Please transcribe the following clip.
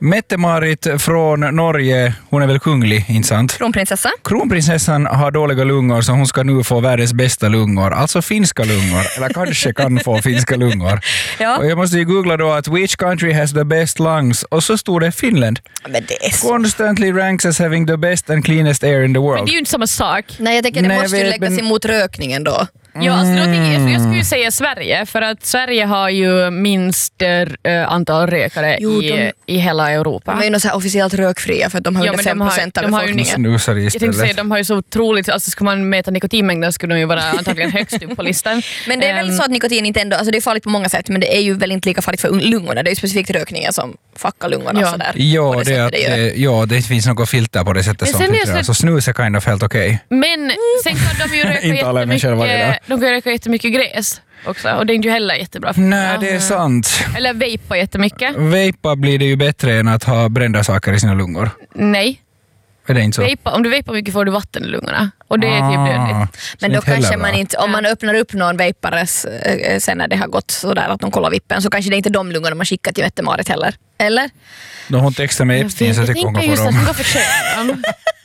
Mette-Marit från Norge, hon är väl kunglig, inte sant? Kronprinsessan har dåliga lungor så hon ska nu få världens bästa lungor. Alltså finska lungor, eller kanske kan få finska lungor. Ja. Och jag måste ju googla då att which country has the best lungs? Och så stod det Finland. Men det är så. Constantly ranks as having the best and cleanest air in the world. Men det är ju inte samma sak. Nej, jag tänker det måste ju läggas emot rökningen då. Ja, alltså jag skulle ju säga Sverige, för att Sverige har ju minst antal rökare i hela Europa. De är ju något så här officiellt rökfria för att de har ju 5% av befolkningen. Jag tänkte säga, de har ju så otroligt, alltså ska man mäta nikotinmängden skulle de ju vara antagligen högst upp på listan. Men det är väl så att nikotin inte ändå, alltså det är farligt på många sätt, men det är ju väl inte lika farligt för lungorna. Det är ju specifikt rökningen som fuckar lungorna. Ja. Sådär, det finns något filter på det sättet som filtrerar. Så snus är kind of helt okej. Men sen kan de ju röka de kan röka jättemycket gräs också, och det är ju heller jättebra för. Nej, det är sant. Eller vejpa jättemycket. Vejpa blir det ju bättre än att ha brända saker i sina lungor. Nej. Är det inte så? Om du vejpar mycket får du vatten i lungorna. Och det är typ dödligt. Men då kanske man inte, om man öppnar upp någon vejpares sen när det har gått sådär att de kollar vippen, så kanske det är inte de lungorna man skickar till Mette-Marit heller. Eller? De har textat med Epstein så jag tycker hon kan få dem.